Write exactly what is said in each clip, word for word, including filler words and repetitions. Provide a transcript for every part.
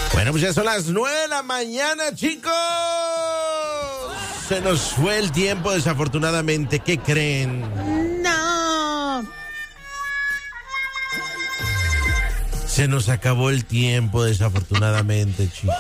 Bueno, pues ya son las nueve de la mañana, chicos. Se nos fue el tiempo, desafortunadamente. ¿Qué creen? No. Se nos acabó el tiempo, desafortunadamente, chicos.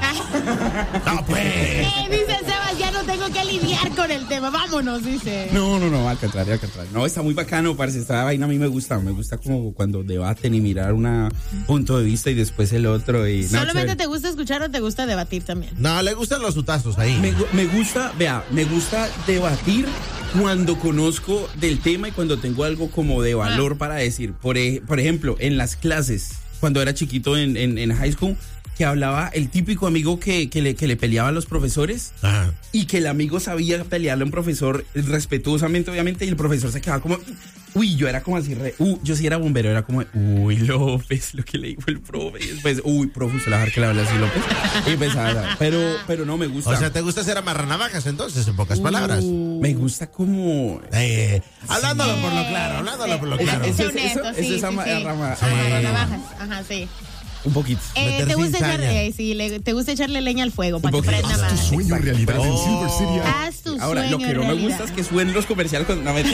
No, pues. Eh, dice Sebas, ya no tengo que lidiar con el tema. Vámonos, dice. No, no, no, al contrario, al contrario. No, está muy bacano, parce. Esta vaina a mí me gusta. Me gusta como cuando debaten y mirar un punto de vista y después el otro. Y, no, ¿solamente chévere. te gusta escuchar o te gusta debatir también? No, le gustan los sutazos ahí. Me, me gusta, vea, me gusta debatir cuando conozco del tema y cuando tengo algo como de valor ah. para decir. Por, por ejemplo, en las clases, cuando era chiquito en, en, en high school, que hablaba el típico amigo que, que, le, que le peleaba a los profesores. Ajá. Y que el amigo sabía pelearle a un profesor respetuosamente, obviamente, y el profesor se quedaba como, uy, yo era como así, re, uh, yo sí era bombero, era como, uy, López, lo que le dijo el profe, y después, uy, profe, se la dejar que le hable así, López, y empezaba, pero, pero no me gusta. O sea, ¿te gusta hacer amarranavajas entonces, en pocas uh, palabras? Me gusta como... Eh, hablándolo sí. por lo claro, hablándolo sí. por lo claro. Eso, es, eso, eso, sí, eso es ama, sí, sí. Rama, sí. Amarranavajas, ajá, sí. Un poquito. Eh, ¿te, gusta echarle, eh, sí, le, ¿Te gusta echarle leña al fuego para que prenda Haz más? tu sueño realidad oh. en Silver City. Haz tu Ahora, sueño lo que no realidad. me gusta es que suenen los comerciales con... No,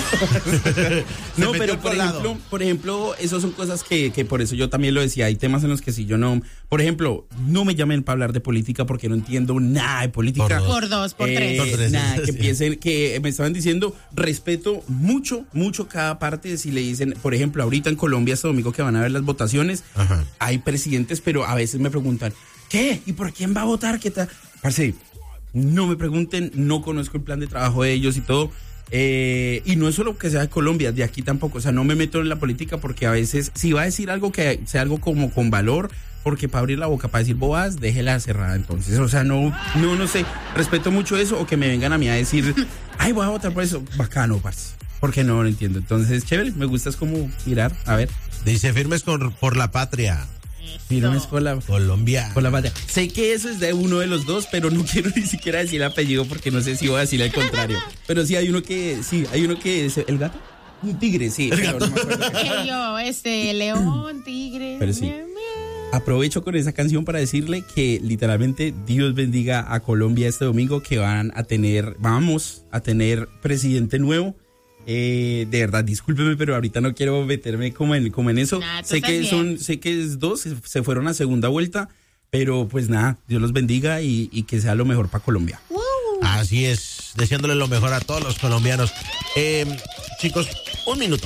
no pero por ejemplo, por ejemplo, eso son cosas que, que por eso yo también lo decía. Hay temas en los que si yo no... Por ejemplo, no me llamen para hablar de política porque no entiendo nada de política. Por dos, por, dos, por eh, tres. Por tres. Nada, que piensen, que me estaban diciendo, respeto mucho, mucho cada parte. Si le dicen, por ejemplo, ahorita en Colombia este domingo que van a ver las votaciones, ajá, hay presidentes, pero a veces me preguntan, ¿qué? ¿Y por quién va a votar? ¿Qué tal? Parce, no me pregunten, no conozco el plan de trabajo de ellos y todo. Eh, y no es solo que sea de Colombia, de aquí tampoco. O sea, no me meto en la política porque a veces, si va a decir algo que sea algo como con valor, porque para abrir la boca, para decir bobadas, déjela cerrada. Entonces, o sea, no, no, no sé. Respeto mucho eso, o que me vengan a mí a decir, ay, voy a votar por eso. Bacano, parce. Porque no lo entiendo. Entonces, chévere, me gusta es como mirar, a ver. Dice, firmes con, por la patria. Firmes con la Colombia. Con la patria. Sé que eso es de uno de los dos, pero no quiero ni siquiera decir el apellido porque no sé si voy a decir al contrario. Pero sí hay uno que, sí, hay uno que es el gato. Un tigre, sí. El gato. No me acuerdo qué. Yo, este, león, tigre. Pero sí. Aprovecho con esa canción para decirle que literalmente Dios bendiga a Colombia este domingo, que van a tener, vamos a tener presidente nuevo. Eh, de verdad, discúlpeme, pero ahorita no quiero meterme como en, como en eso. Nah, sé que bien. son, sé que es dos, se fueron a segunda vuelta, pero pues nada, Dios los bendiga y, y que sea lo mejor para Colombia. Uh. Así es, deseándole lo mejor a todos los colombianos. Eh, chicos, un minuto.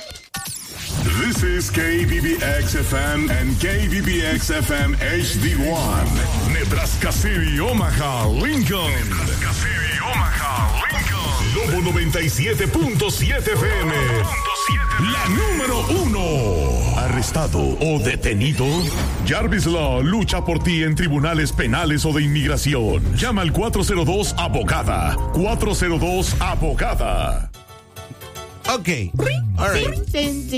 This is K B B X F M and K B B X F M H D one. Nebraska City, Omaha, Lincoln. Nebraska City, Omaha, Lincoln. Lobo noventa y siete punto siete F M. La número uno. Arrestado o detenido. Jarvis Law lucha por ti en tribunales penales o de inmigración. Llama al cuatro cero dos abogada. cuatro cero dos abogada. Ok. All right.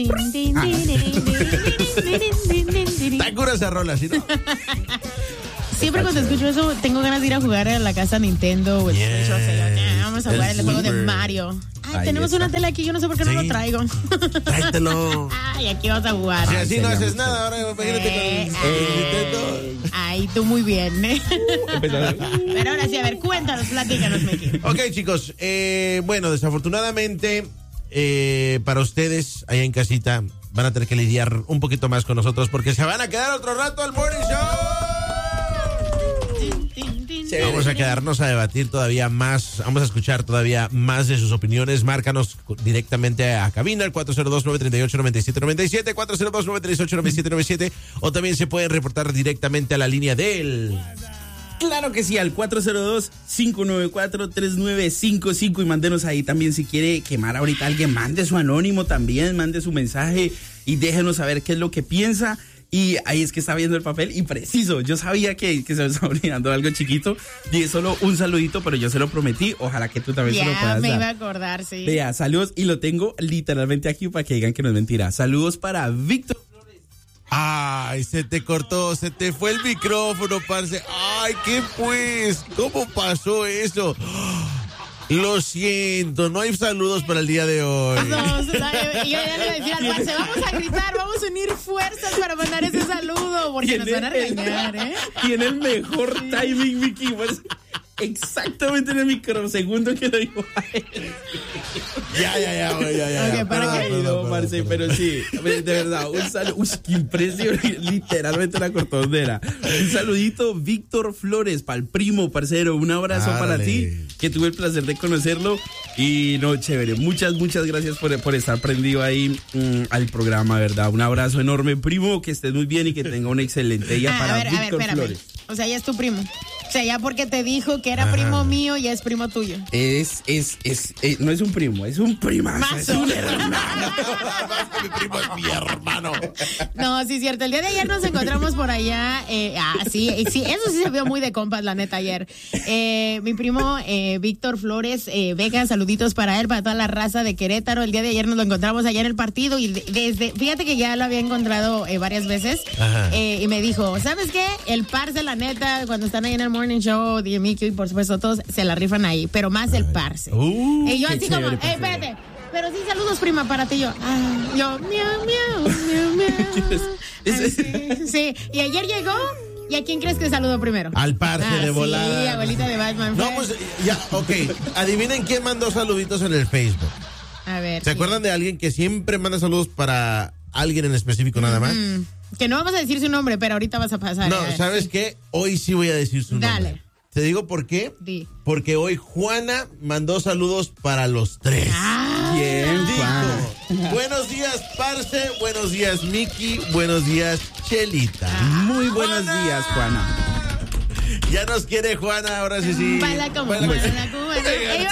Está cura esa rola, ¿sí no? Siempre cuando escucho eso, tengo ganas de ir a jugar a la casa Nintendo o el yeah, Switch, o sea, vamos a jugar el, el juego de Mario. Ay, Ahí tenemos está. una tela aquí, yo no sé por qué sí. no lo traigo. Tráetelo. Ay, aquí vas a jugar. Si así no haces nada, ahora imagínate eh, con el, el Nintendo. Ay, tú muy bien. ¿eh? Pero ahora sí, a ver, cuéntanos, platícanos, Meki. Ok, chicos, eh, bueno, desafortunadamente, eh, para ustedes, allá en casita, van a tener que lidiar un poquito más con nosotros porque se van a quedar otro rato al Morning Show. Vamos a quedarnos a debatir todavía más, vamos a escuchar todavía más de sus opiniones. Márcanos directamente a cabina al cuatro cero dos, nueve tres ocho, nueve siete nueve siete, cuatro cero dos, nueve tres ocho, nueve siete nueve siete, o también se pueden reportar directamente a la línea del... Claro que sí, al cuatro cero dos, cinco nueve cuatro, tres nueve cinco cinco y mándenos ahí también si quiere quemar ahorita a alguien, mande su anónimo también, mande su mensaje y déjenos saber qué es lo que piensa. Y ahí es que está viendo el papel y preciso, yo sabía que, que se me estaba olvidando algo chiquito y es solo un saludito, pero yo se lo prometí, ojalá que tú también yeah, se lo puedas me dar. iba a acordar, sí. Vea, saludos y lo tengo literalmente aquí para que digan que no es mentira. Saludos para Víctor Flores. Ay, se te cortó, se te fue el micrófono, parce. Ay, ¿qué pues? ¿Cómo pasó eso? Lo siento, no hay saludos para el día de hoy. No, yo ya le iba a decir al parce, vamos a gritar, vamos a unir fuerzas para mandar ese saludo, porque nos van a regañar, ¿eh? Tiene el mejor timing, Vicky. Pues, exactamente en el microsegundo que lo dijo a él. Ya, ya, ya, ya, ya. ya. Okay, ¿para qué? No, Marce, pero sí, de verdad, un saludo. Uy, qué impresión, literalmente la cortondera. Un saludito, Víctor Flores, para el primo, parcero. Un abrazo Árale. para ti, que tuve el placer de conocerlo. Y no, chévere. Muchas, muchas gracias por, por estar prendido ahí mmm, al programa, ¿verdad? Un abrazo enorme, primo, que estés muy bien y que tenga un excelente día Ah, para a ver, a ver, Víctor espérame. Flores. O sea, ya es tu primo. O sea, ya porque te dijo que era Ajá. primo mío, ya es primo tuyo. Es, es, es, es, no es un primo, es un primazo. Es Mazo. un hermano. Mi primo es mi hermano. No, sí, cierto. El día de ayer nos encontramos por allá. Eh, ah, sí, sí, eso sí se vio muy de compas, la neta, ayer. Eh, mi primo eh, Víctor Flores eh, Vega, saluditos para él, para toda la raza de Querétaro. El día de ayer nos lo encontramos allá en el partido y de- desde, fíjate que ya lo había encontrado eh, varias veces. Eh, y me dijo, ¿sabes qué? El parce, la neta, cuando están ahí en el Morning Show, D M Q y por supuesto todos se la rifan ahí, pero más el parce. Uh, y yo qué así chévere, como, eh, parce. espérate. Pero sí, saludos, prima, para ti. Yo, ah, yo, miau, miau, miau, miau. Es- Ay, sí, sí. Y ayer llegó, ¿y a quién crees que saludó primero? Al parce Ah, de sí, volada. abuelita de Batman. No, fue. pues ya, ok. Adivinen quién mandó saluditos en el Facebook. A ver. ¿Se acuerdan de alguien que siempre manda saludos para alguien en específico nada más? Mm, que no vamos a decir su nombre, pero ahorita vas a pasar. No, eh. ¿sabes qué? Hoy sí voy a decir su Dale. nombre. ¿Te digo por qué? Di. Porque hoy Juana mandó saludos para los tres. Ah, Bien, Juana. Dijo, buenos días, parce, buenos días, Miki, buenos días, Chelita. Muy buenos días, Juana. Ya nos quiere Juana, ahora sí, sí. baila como Baila baila como- cubana. Ey,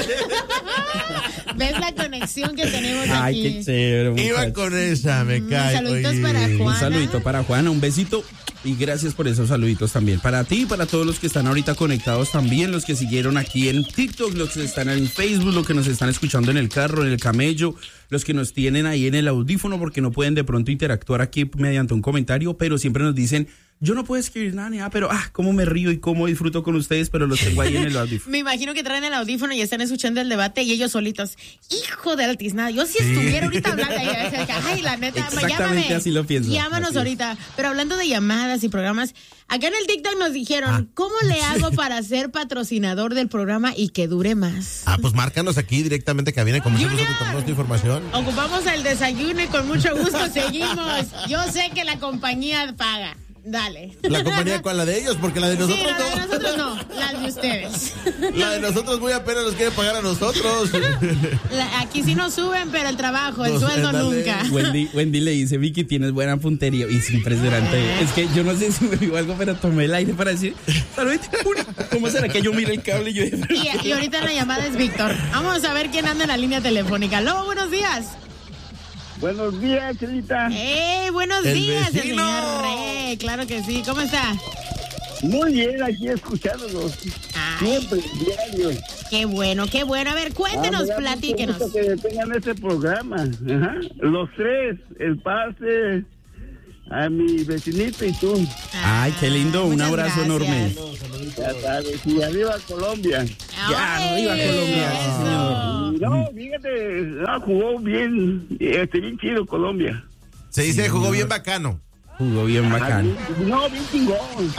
baila. ¿Ves la conexión que tenemos Ay, aquí? qué chévere. Iba muchacho. con esa, me cae. saluditos oye. para Juan. Un saludito para Juana, un besito y gracias por esos saluditos también. Para ti y para todos los que están ahorita conectados también, los que siguieron aquí en TikTok, los que están en Facebook, los que nos están escuchando en el carro, en el camello, los que nos tienen ahí en el audífono porque no pueden de pronto interactuar aquí mediante un comentario, pero siempre nos dicen, yo no puedo escribir nada ni nada, pero ah, cómo me río y cómo disfruto con ustedes, pero los tengo ahí en el audífono. Me imagino que traen el audífono y están escuchando el debate y ellos solitos. Hijo de altiznada. Yo si estuviera ahorita hablando ahí, ay, la neta, Exactamente llámame. así lo pienso. Llámanos Así es. ahorita. Pero hablando de llamadas y programas, acá en el TikTok nos dijeron, Ah. ¿cómo le hago para ser patrocinador del programa y que dure más? Ah, pues márcanos aquí directamente que viene como siempre Junior. con toda esta información. Ocupamos el desayuno y con mucho gusto seguimos. Yo sé que la compañía paga. Dale. ¿La compañía cuál? ¿La de ellos? Porque la de Sí, nosotros no, la de no. nosotros no, la de ustedes. La de nosotros muy apenas nos quiere pagar a nosotros. La- aquí sí nos suben, pero el trabajo, el No sé, sueldo dale. nunca. Wendy, Wendy le dice, Vicky, tienes buena puntería. Y es impresionante. Es que yo no sé si me digo algo, pero tomé el aire para decir, saludito. ¿Cómo será que yo miro el cable y yo... Y, y ahorita la llamada es Víctor. Vamos a ver quién anda en la línea telefónica. Aló, buenos días. Buenos días, Chelita. ¡Eh, buenos El días, el vecino. señor Rey! Claro que sí. ¿Cómo está? Muy bien, aquí escuchándolos. Ay, Siempre, diario. qué bueno, qué bueno. A ver, cuéntenos, Ah, me da mucho platíquenos. gusto que tengan este programa. Ajá. Los tres, el pase, a mi vecinito y tú. Ay, qué lindo. Un muchas abrazo gracias. enorme. Ya sabes, y arriba Colombia. Ya, Ay, arriba Colombia, eso. señor. Y no, fíjate, no, jugó bien, este, bien chido Colombia. Se dice jugó bien bacano. Jugó bien Ah, bacán. bien- no, bien chingón.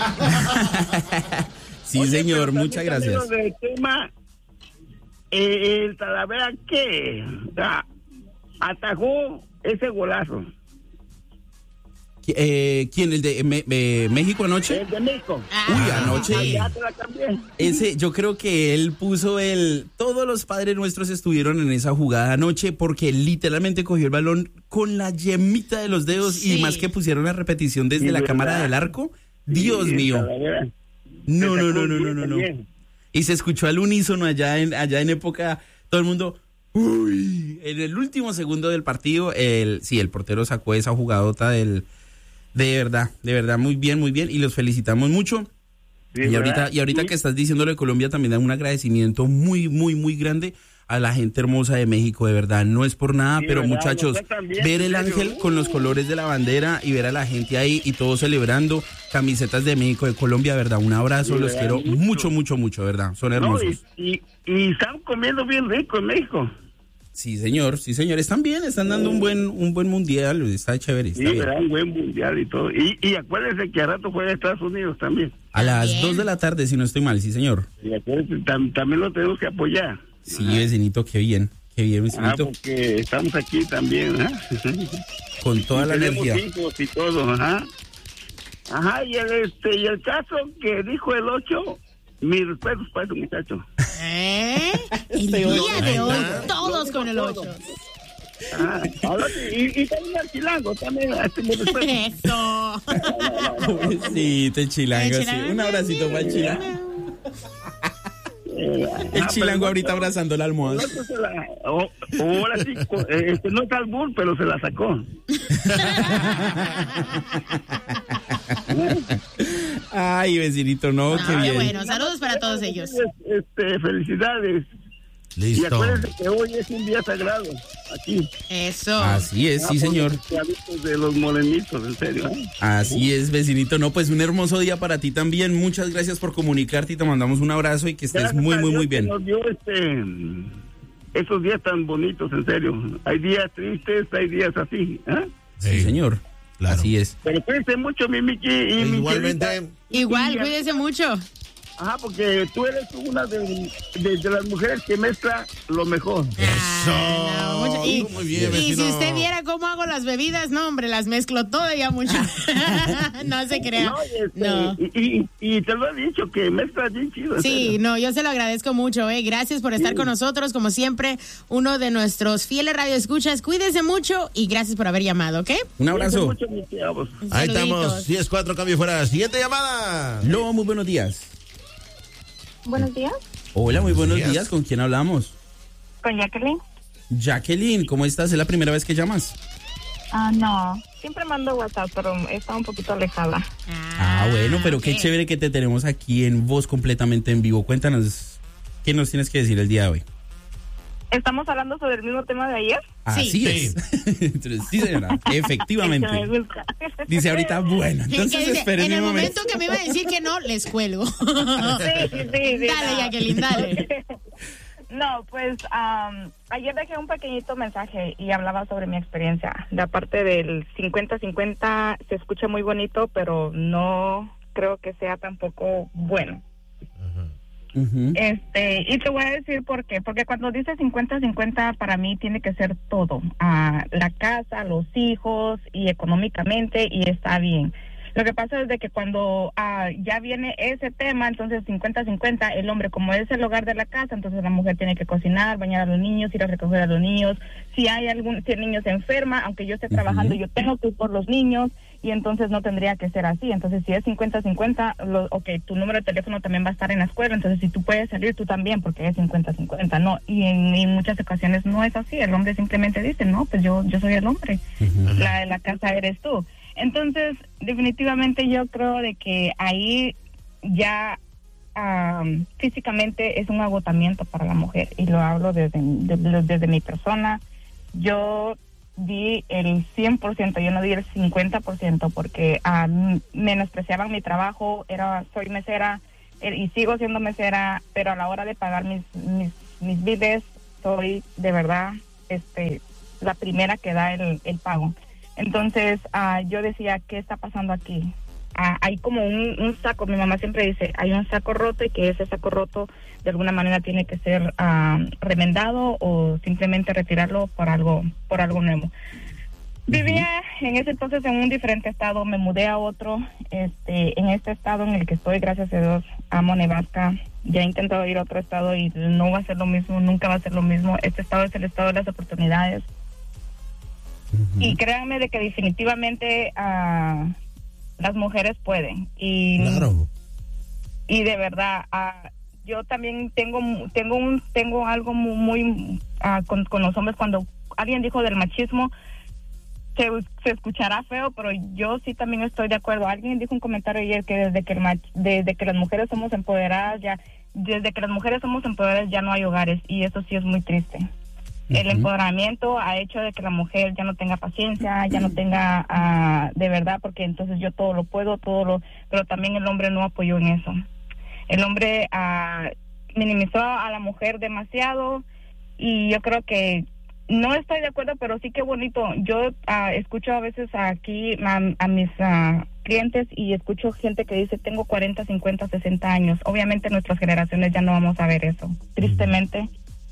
Sí, Oye, señor, pero muchas también gracias. cambiando de tema, eh, el Talavera, ¿qué? Ah, atajó ese golazo. Eh, ¿Quién? ¿El de Me- eh, México anoche? El de México. Ah, Uy, anoche. sí. Ya te la cambié. Ese, yo creo que él puso el... Todos los padres nuestros estuvieron en esa jugada anoche porque literalmente cogió el balón con la yemita de los dedos Sí. y más que pusieron la repetición desde Sí, la ¿verdad? cámara del arco. Dios Sí, el mío. Talavera. No, Se no, sacó no, no, un no, no, no. también. Y se escuchó al unísono allá en, allá en época, todo el mundo... Uy, en el último segundo del partido, el, sí, el portero sacó esa jugadota del... De verdad, de verdad, muy bien, muy bien. Y los felicitamos mucho. Sí, Y ahorita, ¿verdad? y ahorita Sí. que estás diciéndolo de Colombia, también da un agradecimiento muy, muy, muy grande a la gente hermosa de México, de verdad, no es por nada, Sí, pero ¿verdad? muchachos, Usted también, ver el en serio. ángel con los colores de la bandera y ver a la gente ahí y todos celebrando, camisetas de México, de Colombia, verdad, un abrazo, Sí, los ¿verdad? quiero mucho, mucho, mucho, verdad, son No, hermosos. y, y, y están comiendo bien rico en México. Sí, señor, sí, señor, están bien, están dando un buen un buen mundial, está chévere, está Sí, bien. ¿verdad? Un buen mundial y todo. Y, y acuérdense que a rato juega Estados Unidos también. A las Bien. dos de la tarde, si no estoy mal, sí, señor. Y acuérdense, tam- también lo tenemos que apoyar. Sí, vecinito, qué bien, qué bien, Ah, vecinito, porque estamos aquí también, ¿ah? con toda Y la tenemos energía. hijos y todo, ajá. Ajá, y el, este, y el caso que dijo el ocho, mis respetos para ese muchacho. ¿Eh? El día de hoy, todos con el ocho. Ah, ahora sí, y, y también al chilango, también, este, mis respetos. Eso. Pobrecito, el chilango, sí. Un abracito para el chilango. Eh, El ajá, chilango pero ahorita no, abrazando la el almohada. otro se la- o- ahora sí, co- eh, este, no es albur, pero se la sacó. Ay, vecinito, no, qué Ah, qué bien. bueno, saludos para todos ellos. Este, felicidades. Y Listo. acuérdense que hoy es un día sagrado aquí. Eso. Así es, sí, Ah, por señor. los esclavitos de los morenitos, en serio. ¿eh? Así es, vecinito. No, pues un hermoso día para ti también. Muchas gracias por comunicarte y te mandamos un abrazo y que estés Gracias muy, a muy, Dios muy que bien. Nos dio este, esos días tan bonitos, en serio. Hay días tristes, hay días así. ¿eh? Sí, señor. Claro. Así es. Pero cuídense mucho, mi Miki y mi Igualmente. Chelita. Igual, Y- cuídese mucho. Ajá, porque tú eres una de, de, de las mujeres que mezcla lo mejor. Ah, no, mucho- y, Muy bien, y si vecino. usted viera cómo hago las bebidas, no, hombre, las mezclo todavía mucho. No se crea. No, y, este, No. y, y, y te lo he dicho que mezclas bien chido. en Sí, serio. no, yo se lo agradezco mucho, eh. Gracias por estar con nosotros, como siempre, uno de nuestros fieles radioescuchas. Cuídese mucho y gracias por haber llamado, ¿ok? Un Cuídense abrazo. mucho, mis chavos. Ahí Saluditos. estamos. diez cuatro, cambio fuera. Siguiente llamada. Lobo, muy buenos días. Buenos días, Hola, muy buenos días. días. ¿Con quién hablamos? con Jacqueline. Jacqueline, ¿cómo estás? ¿Es la primera vez que llamas? Ah, no, siempre mando WhatsApp, pero está un poquito alejada. Ah, bueno, pero qué ok. chévere que te tenemos aquí en voz completamente en vivo. Cuéntanos, ¿qué nos tienes que decir el día de hoy? ¿Estamos hablando sobre el mismo tema de ayer? Así Sí. es. Entonces, sí, señora, efectivamente. Que me gusta. Dice ahorita, bueno, Que entonces dice, esperen en el un momento momento. que me iba a decir que no, les cuelgo. Sí, sí, sí, sí, Dale, no. Jacqueline, dale. No, pues am, ayer dejé un pequeñito mensaje y hablaba sobre mi experiencia. La parte del cincuenta cincuenta se escucha muy bonito, pero no creo que sea tampoco bueno. Ujú. Este, y te voy a decir por qué, porque cuando dice cincuenta cincuenta para mí tiene que ser todo, ah, la casa, los hijos y económicamente, y está bien. Lo que pasa es de que cuando ah, ya viene ese tema, entonces cincuenta cincuenta, el hombre como es el hogar de la casa, entonces la mujer tiene que cocinar, bañar a los niños, ir a recoger a los niños. Si hay algún, si el niño se enferma, aunque yo esté trabajando, yo tengo que ir por los niños, y entonces no tendría que ser así. Entonces si es cincuenta cincuenta, lo, ok, tu número de teléfono también va a estar en la escuela, entonces si tú puedes salir, tú también, porque es cincuenta cincuenta, no. Y en, en muchas ocasiones no es así, el hombre simplemente dice, no, pues yo, yo soy el hombre, la de la casa eres tú. Entonces, definitivamente yo creo de que ahí ya um, físicamente es un agotamiento para la mujer, y lo hablo desde, desde, desde mi persona. Yo di el cien por ciento, yo no di el cincuenta por ciento, porque um, menospreciaban mi trabajo. Era, soy mesera eh, y sigo siendo mesera, pero a la hora de pagar mis, mis, mis biles, soy de verdad este la primera que da el, el pago. Entonces, uh, yo decía, ¿qué está pasando aquí? Uh, hay como un, un saco, mi mamá siempre dice, hay un saco roto, y que ese saco roto de alguna manera tiene que ser uh, remendado, o simplemente retirarlo por algo, por algo nuevo. Vivía en ese entonces en un diferente estado, me mudé a otro. Este, en este estado en el que estoy, gracias a Dios, amo Nebraska. Ya he intentado ir a otro estado y no va a ser lo mismo, nunca va a ser lo mismo. Este estado es el estado de las oportunidades. Y créanme de que definitivamente uh, las mujeres pueden. Y, Claro. y de verdad, uh, yo también tengo tengo un tengo algo muy, muy uh, con, con los hombres. Cuando alguien dijo del machismo, se, se escuchará feo, pero yo sí también estoy de acuerdo. Alguien dijo un comentario ayer que desde que el mach, desde que las mujeres somos empoderadas, ya desde que las mujeres somos empoderadas ya no hay hogares y eso sí es muy triste. Uh-huh. El empoderamiento ha hecho de que la mujer ya no tenga paciencia, ya no tenga uh, de verdad, porque entonces yo todo lo puedo, todo lo, pero también el hombre no apoyó en eso. El hombre uh, minimizó a la mujer demasiado y yo creo que no estoy de acuerdo, pero sí que bonito. Yo uh, escucho a veces aquí a, a mis uh, clientes y escucho gente que dice tengo cuarenta, cincuenta, sesenta años. Obviamente nuestras generaciones ya no vamos a ver eso, tristemente.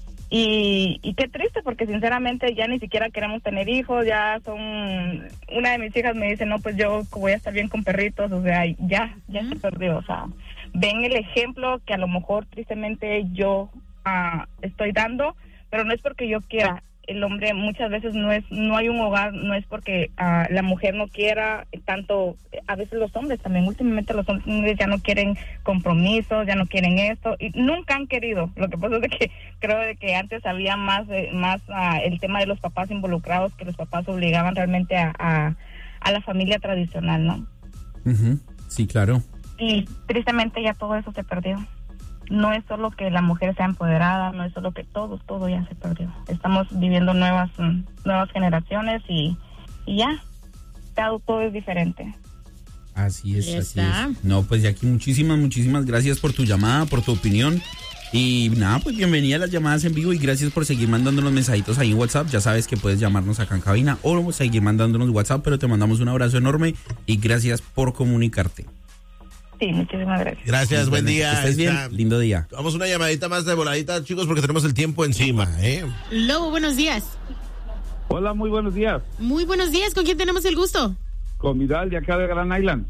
Y, y qué triste, porque sinceramente ya ni siquiera queremos tener hijos, ya son... Una de mis hijas me dice, no, pues yo voy a estar bien con perritos, o sea, ya, ya se perdió, o sea, ven el ejemplo que a lo mejor tristemente yo uh, estoy dando, pero no es porque yo quiera. El hombre muchas veces no es, no hay un hogar, no es porque uh, la mujer no quiera, tanto, a veces los hombres también, últimamente los hombres ya no quieren compromisos, ya no quieren esto, y nunca han querido. Lo que pasa es de que creo de que antes había más, eh, más uh, el tema de los papás involucrados, que los papás obligaban realmente a, a, a la familia tradicional, ¿no? Uh-huh. Sí, claro. Y tristemente ya todo eso se perdió. No es solo que la mujer sea empoderada, no es solo que todo, todo ya se perdió. Estamos viviendo nuevas nuevas generaciones y, y ya, todo, todo es diferente. Así es, Ya así está. es. No, pues Jackie, muchísimas, muchísimas gracias por tu llamada, por tu opinión. Y nada, pues bienvenida a las llamadas en vivo y gracias por seguir mandándonos mensajitos ahí en WhatsApp. Ya sabes que puedes llamarnos acá en cabina o seguir mandándonos WhatsApp, pero te mandamos un abrazo enorme y gracias por comunicarte. Sí, muchísimas gracias. Gracias, buen día. Que estés bien, Está- lindo día. Vamos a una llamadita más de voladita, chicos, porque tenemos el tiempo encima, ¿eh? Lobo, buenos días. Hola, muy buenos días. Muy buenos días, ¿con quién tenemos el gusto? Con Vidal de acá de Gran Island.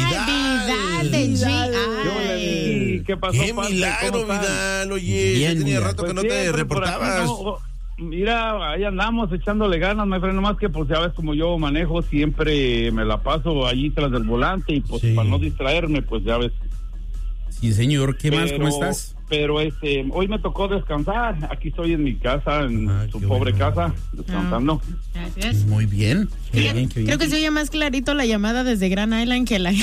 Ay, Vidal de G. ¿Qué hola, Ay. Vicky? ¿Qué pasó, ¡Qué parce? milagro, ¿Cómo están? Vidal! Oye, Bien, ya tenía Vidal. rato que no te siempre por aquí, reportabas. no, mira, ahí andamos echándole ganas, my friend, nomás que pues ya ves como yo manejo, siempre me la paso allí tras del volante y pues Sí. para no distraerme, pues ya ves. Sí, señor, ¿qué más? ¿Cómo Pero- estás? Pero este, hoy me tocó descansar, aquí estoy en mi casa, en Ah, su qué pobre bueno. casa, descansando. Gracias. Muy bien. Qué Creo, bien, qué bien. creo que se oye más clarito la llamada desde Grand Island que la... Sí,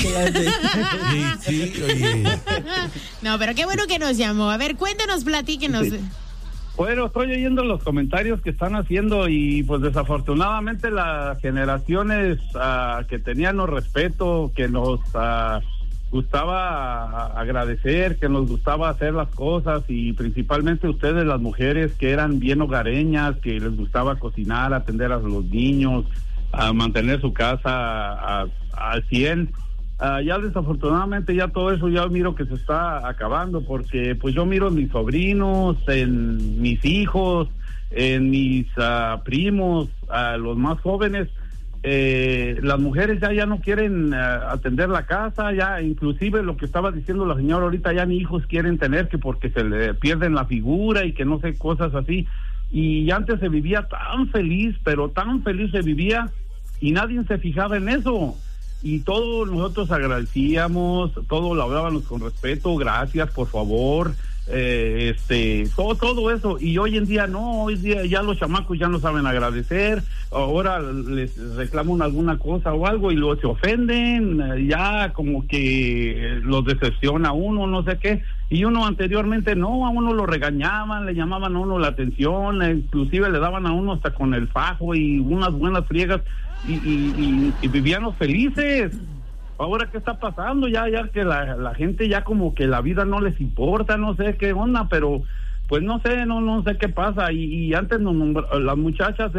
sí, oye. No, pero qué bueno que nos llamó. A ver, cuéntanos, platíquenos. Sí. Bueno, estoy oyendo los comentarios que están haciendo y pues desafortunadamente las generaciones uh, que teníamos respeto, que nos uh, gustaba uh, agradecer, que nos gustaba hacer las cosas y principalmente ustedes las mujeres que eran bien hogareñas, que les gustaba cocinar, atender a los niños, uh, mantener su casa al cien. Uh, ya desafortunadamente ya todo eso ya miro que se está acabando porque pues yo miro en mis sobrinos, en mis hijos, en mis uh, primos, uh, los más jóvenes, eh, las mujeres ya ya no quieren uh, atender la casa, ya inclusive lo que estaba diciendo la señora ahorita, ya ni hijos quieren tener que porque se le pierden la figura y que no sé, cosas así. Y antes se vivía tan feliz, pero tan feliz se vivía y nadie se fijaba en eso. Y todos nosotros agradecíamos, todos lo hablábamos con respeto, gracias, por favor, eh, este, todo, todo eso. Y hoy en día no, hoy día ya los chamacos ya no saben agradecer, ahora les reclaman alguna cosa o algo y luego se ofenden, ya como que los decepciona a uno, no sé qué. Y uno anteriormente no, a uno lo regañaban, le llamaban a uno la atención, inclusive le daban a uno hasta con el fajo y unas buenas friegas. Y, y, y, y vivíamos felices. Ahora, ¿qué está pasando? Ya ya que la, la gente ya como que la vida no les importa, no sé qué onda, pero pues no sé, no no sé qué pasa. Y, y antes nos nombra, las muchachas